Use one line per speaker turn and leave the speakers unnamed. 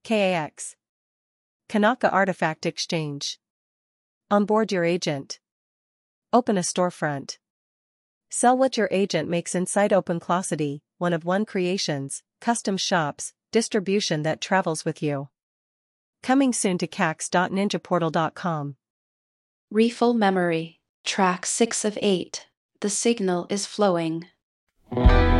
KAX. Kanaka Artifact Exchange. Onboard your agent. Open a storefront. Sell what your agent makes inside OpenClosity, one-of-one creations, custom shops, distribution that travels with you. Coming soon to cax.ninjaportal.com.
Refill memory. Track 6 of 8. The signal is flowing.